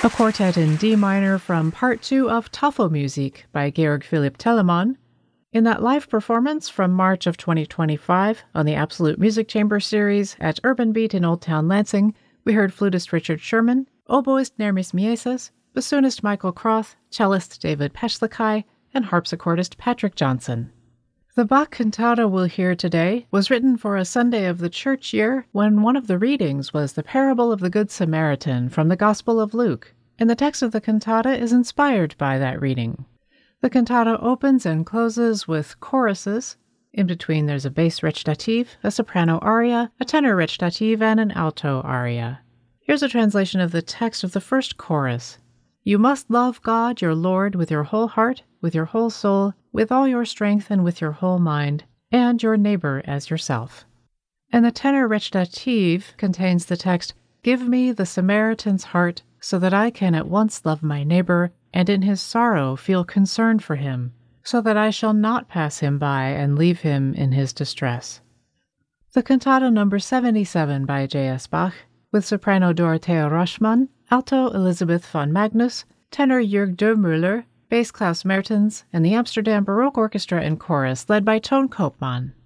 A quartet in D minor from Part 2 of Tafelmusik by Georg Philipp Telemann. In that live performance from March of 2025 on the Absolute Music Chamber series at Urban Beat in Old Town Lansing, we heard flutist Richard Sherman, oboist Nermis Miesas, bassoonist Michael Croth, cellist David Peshlikai, and harpsichordist Patrick Johnson. The Bach cantata we'll hear today was written for a Sunday of the church year when one of the readings was the parable of the Good Samaritan from the Gospel of Luke, and the text of the cantata is inspired by that reading. The cantata opens and closes with choruses. In between there's a bass recitative, a soprano aria, a tenor recitative, and an alto aria. Here's a translation of the text of the first chorus. You must love God your Lord with your whole heart, with your whole soul, with all your strength, and with your whole mind, and your neighbor as yourself. And the tenor recitative contains the text, Give me the Samaritan's heart, so that I can at once love my neighbor, and in his sorrow feel concern for him, so that I shall not pass him by and leave him in his distress. The cantata number 77 by J.S. Bach, with soprano Dorothea Roschmann, alto Elisabeth von Magnus, tenor Jörg Dörmüller, bass Klaus Mertens, and the Amsterdam Baroque Orchestra and Chorus led by Toon Koopman.